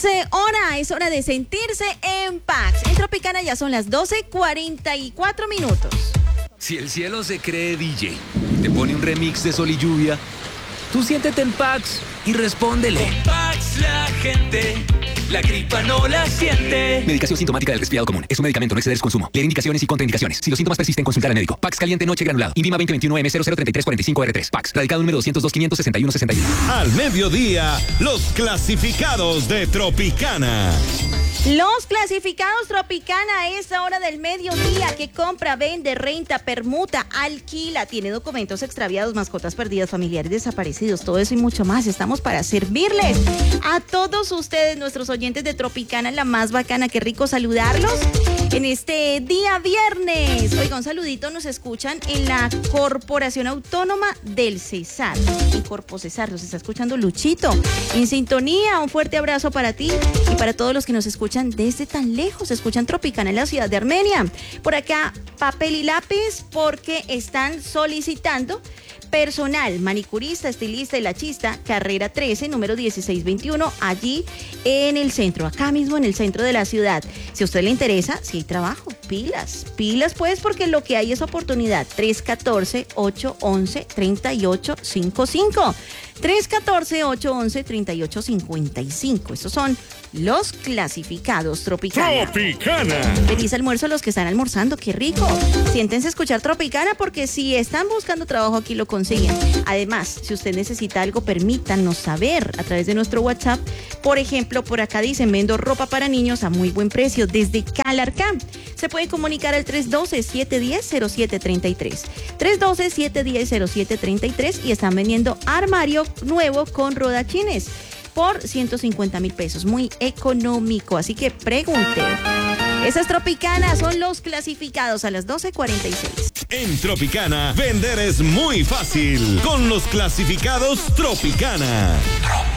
11:00, es hora de sentirse en Pax. En Tropicana ya son las 12:44. Si el cielo se cree DJ, te pone un remix de Sol y Lluvia, tú siéntete en Pax y respóndele. Con Pax la gente, la gripa no la siente. Medicación sintomática del resfriado común. Es un medicamento, no exceder su consumo. Leer indicaciones y contraindicaciones. Si los síntomas persisten, consultar al médico. Pax caliente noche granulado. INVIMA 2021M003345R3. Pax. Radicado número 202-561-61. Al mediodía, los clasificados de Tropicana. Los clasificados Tropicana a esta hora del mediodía, que compra, vende, renta, permuta, alquila, tiene documentos extraviados, mascotas perdidas, familiares desaparecidos, todo eso y mucho más. Estamos para servirles a todos ustedes, nuestros oyentes de Tropicana, la más bacana. Qué rico saludarlos en este día viernes. Oiga, un saludito, nos escuchan en la Corporación Autónoma del Cesar, en Corpo Cesar, nos está escuchando Luchito, en sintonía. Un fuerte abrazo para ti y para todos los que nos escuchan desde tan lejos. Escuchan Tropicana en la ciudad de Armenia. Por acá, papel y lápiz, porque están solicitando personal, manicurista, estilista y lachista, carrera 13, número 1621, allí en el centro, acá mismo en el centro de la ciudad. Si a usted le interesa, si hay trabajo, pilas pues, porque lo que hay es oportunidad. 314-811-3855. 314-811-3855. Estos son los clasificados Tropicana. Tropicana. Feliz almuerzo a los que están almorzando, qué rico. Siéntense a escuchar Tropicana, porque si están buscando trabajo aquí lo consiguen. Además, si usted necesita algo, permítanos saber a través de nuestro WhatsApp. Por ejemplo, por acá dicen: vendo ropa para niños a muy buen precio desde Calarcá. Se puede comunicar al 312-710-0733. 312-710-0733 y están vendiendo armario nuevo con rodachines por 150,000 pesos. Muy económico, así que pregunte. Esas Tropicanas son los clasificados a las 12:46. En Tropicana, vender es muy fácil con los clasificados Tropicana.